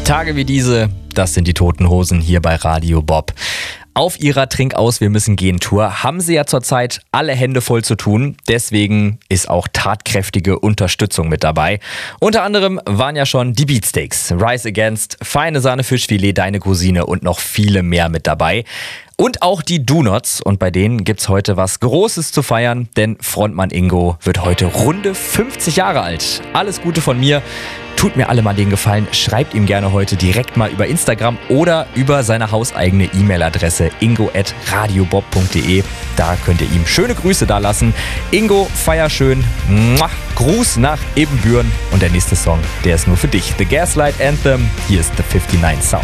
Tage wie diese, das sind die Toten Hosen hier bei Radio Bob. Auf ihrer Trinkaus, wir müssen gehen Tour haben sie ja zurzeit alle Hände voll zu tun. Deswegen ist auch tatkräftige Unterstützung mit dabei. Unter anderem waren ja schon die Beatsteaks, Rise Against, Feine Sahne Fischfilet, Deine Cousine und noch viele mehr mit dabei. Und auch die Do-Nots. Und bei denen gibt's heute was Großes zu feiern, denn Frontmann Ingo wird heute runde 50 Jahre alt. Alles Gute von mir. Tut mir alle mal den Gefallen, schreibt ihm gerne heute direkt mal über Instagram oder über seine hauseigene E-Mail-Adresse ingo@radiobob.de. Da könnt ihr ihm schöne Grüße da lassen. Ingo, feier schön. Muah. Gruß nach Ebenbüren. Und der nächste Song, der ist nur für dich. The Gaslight Anthem. Hier ist The 59 Sound.